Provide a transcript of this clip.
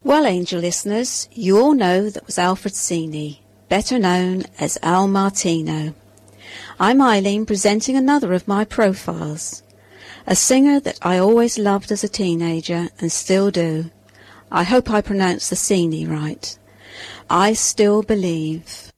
Well, Angel listeners, you all know that was Alfred Sini, better known as Al Martino. I'm Eileen, presenting another of my profiles. A singer that I always loved as a teenager and still do. I hope I pronounced the Sini right. I Still Believe.